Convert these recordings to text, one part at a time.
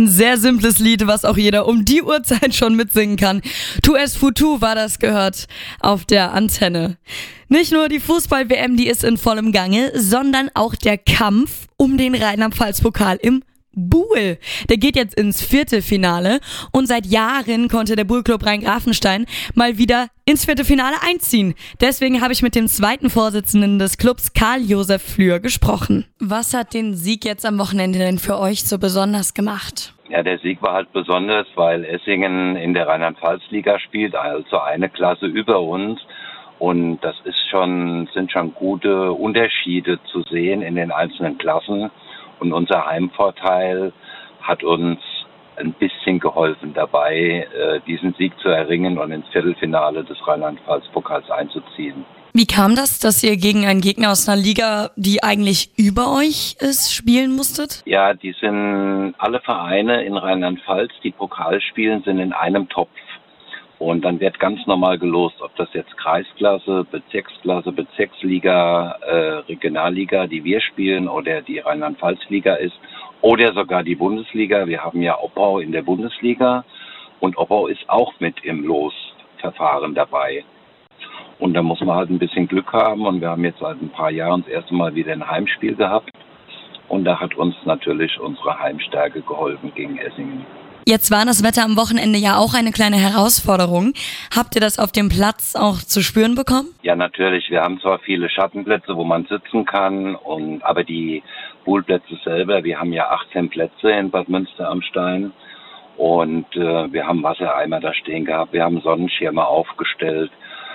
ein sehr simples Lied, was auch jeder um die Uhrzeit schon mitsingen kann. Tu es Futu war das gehört auf der Antenne. Nicht nur die Fußball-WM, die ist in vollem Gange, sondern auch der Kampf um den Rheinland-Pfalz-Pokal im Buhl. Der geht jetzt ins Viertelfinale und seit Jahren konnte der Buhl-Club Rhein-Grafenstein mal wieder ins Viertelfinale einziehen. Deswegen habe ich mit dem zweiten Vorsitzenden des Clubs, Karl-Josef Flür, gesprochen. Was hat den Sieg jetzt am Wochenende denn für euch so besonders gemacht? Ja, der Sieg war halt besonders, weil Essingen in der Rheinland-Pfalz-Liga spielt, also eine Klasse über uns. Und das sind schon gute Unterschiede zu sehen in den einzelnen Klassen. Und unser Heimvorteil hat uns ein bisschen geholfen dabei, diesen Sieg zu erringen und ins Viertelfinale des Rheinland-Pfalz-Pokals einzuziehen. Wie kam das, dass ihr gegen einen Gegner aus einer Liga, die eigentlich über euch ist, spielen musstet? Ja, alle Vereine in Rheinland-Pfalz, die Pokal spielen, sind in einem Topf. Und dann wird ganz normal gelost, ob das jetzt Kreisklasse, Bezirksklasse, Bezirksliga, Regionalliga, die wir spielen, oder die Rheinland-Pfalz-Liga ist, oder sogar die Bundesliga. Wir haben ja Oppau in der Bundesliga und Oppau ist auch mit im Losverfahren dabei. Und da muss man halt ein bisschen Glück haben und wir haben jetzt seit ein paar Jahren das erste Mal wieder ein Heimspiel gehabt und da hat uns natürlich unsere Heimstärke geholfen gegen Essingen. Jetzt war das Wetter am Wochenende ja auch eine kleine Herausforderung. Habt ihr das auf dem Platz auch zu spüren bekommen? Ja, natürlich. Wir haben zwar viele Schattenplätze, wo man sitzen kann, aber die Poolplätze selber, wir haben ja 18 Plätze in Bad Münster am Stein und wir haben Wassereimer da stehen gehabt, wir haben Sonnenschirme aufgestellt.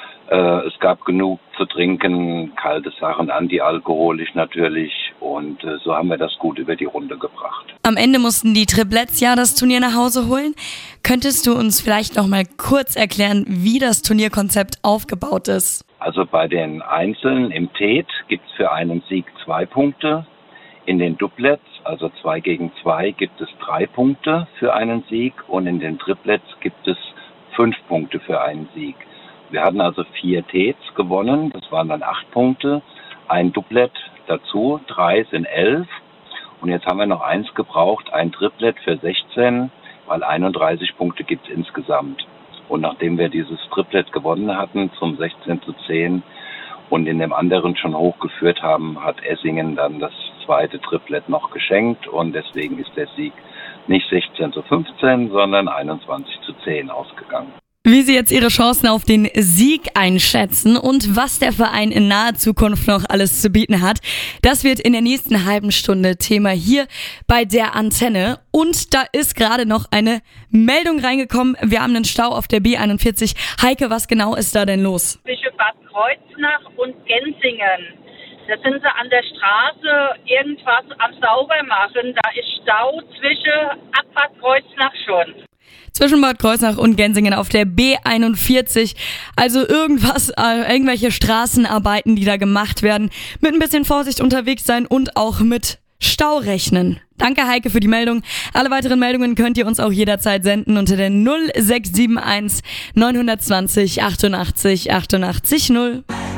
Es gab genug zu trinken, kalte Sachen, antialkoholisch natürlich und so haben wir das gut über die Runde gebracht. Am Ende mussten die Triplets ja das Turnier nach Hause holen. Könntest du uns vielleicht noch mal kurz erklären, wie das Turnierkonzept aufgebaut ist? Also bei den Einzelnen im TET gibt es für einen Sieg 2 Punkte. In den Doublets, also 2 gegen 2, gibt es 3 Punkte für einen Sieg und in den Triplets gibt es 5 Punkte für einen Sieg. Wir hatten also 4 Tets gewonnen, das waren dann 8 Punkte, ein Doublet dazu, 3 sind 11 und jetzt haben wir noch 1 gebraucht, ein Triplet für 16, weil 31 Punkte gibt es insgesamt. Und nachdem wir dieses Triplet gewonnen hatten zum 16:10 und in dem anderen schon hochgeführt haben, hat Essingen dann das zweite Triplet noch geschenkt und deswegen ist der Sieg nicht 16:15, sondern 21:10 ausgegangen. Wie Sie jetzt Ihre Chancen auf den Sieg einschätzen und was der Verein in naher Zukunft noch alles zu bieten hat, das wird in der nächsten halben Stunde Thema hier bei der Antenne. Und da ist gerade noch eine Meldung reingekommen. Wir haben einen Stau auf der B41. Heike, was genau ist da denn los? Zwischen Bad Kreuznach und Gensingen. Da sind sie an der Straße irgendwas am Saubermachen. Da ist Stau ab Bad Kreuznach schon. Zwischen Bad Kreuznach und Gensingen auf der B41. Also irgendwelche Straßenarbeiten, die da gemacht werden. Mit ein bisschen Vorsicht unterwegs sein und auch mit Stau rechnen. Danke Heike für die Meldung. Alle weiteren Meldungen könnt ihr uns auch jederzeit senden unter der 0671 920 88 88 0.